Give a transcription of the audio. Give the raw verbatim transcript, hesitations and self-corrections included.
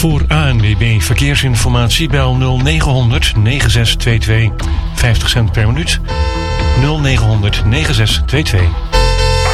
Voor A N W B Verkeersinformatie bel nul negen negen zes twee twee. vijftig cent per minuut. nul negen negen zes twee twee.